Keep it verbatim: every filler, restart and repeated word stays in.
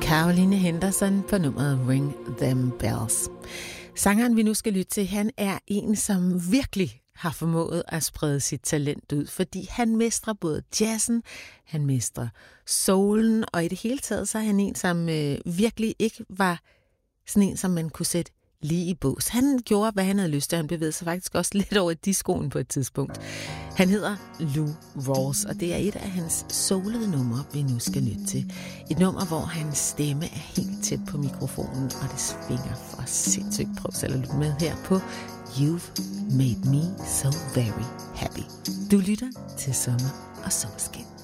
Caroline Henderson på nummeret Ring Them Bells. Sangeren, vi nu skal lytte til, han er en, som virkelig har formået at sprede sit talent ud, fordi han mestrer både jazzen, han mestrer soulen, og i det hele taget så er han en, som øh, virkelig ikke var sådan en, som man kunne sætte lige i bås. Han gjorde, hvad han havde lyst til. Han bevægede sig faktisk også lidt over discoen på et tidspunkt. Han hedder Lou Rawls, og det er et af hans soulede numre, vi nu skal lytte til. Et nummer, hvor hans stemme er helt tæt på mikrofonen, og det svinger for sindssygt. Prøv selv at lytte med her på You've Made Me So Very Happy. Du lytter til Sommer og Solskin.